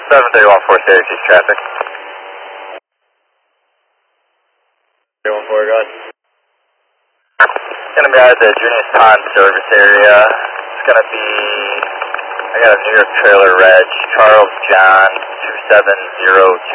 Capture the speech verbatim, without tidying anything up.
seven three one four Syracuse traffic. three one four, go ahead. It's going to be out of the Junius Pond service area. It's going to be, I got a New York trailer reg, Charles John two seven zero two.